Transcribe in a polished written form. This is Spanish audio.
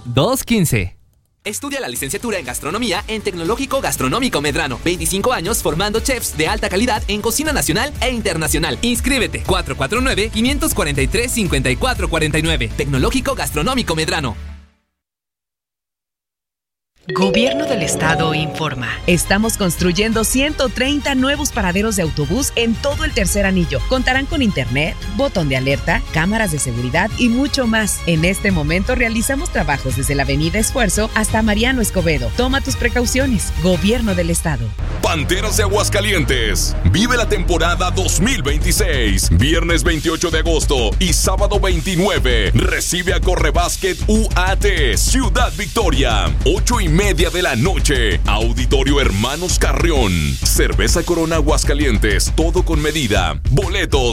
215. Estudia la licenciatura en gastronomía en Tecnológico Gastronómico Medrano. 25 años formando chefs de alta calidad en cocina nacional e internacional. Inscríbete 449-543-5449. Tecnológico Gastronómico Medrano. Gobierno del Estado informa. Estamos construyendo 130 nuevos paraderos de autobús en todo el tercer anillo. Contarán con internet, botón de alerta, cámaras de seguridad y mucho más. En este momento realizamos trabajos desde la Avenida Esfuerzo hasta Mariano Escobedo. Toma tus precauciones. Gobierno del Estado. Panteras de Aguascalientes. Vive la temporada 2026. Viernes 28 de agosto y sábado 29. Recibe a Correbásquet UAT Ciudad Victoria. 8:30 de la noche. Auditorio Hermanos Carrión. Cerveza Corona Aguascalientes. Todo con medida. Boletos